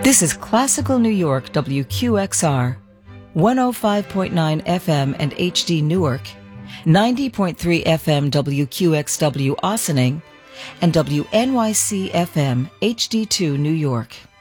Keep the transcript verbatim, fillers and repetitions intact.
This is Classical New York W Q X R, one oh five point nine F M and H D Newark, ninety point three F M W Q X W Ossining, and W N Y C F M H D two New York.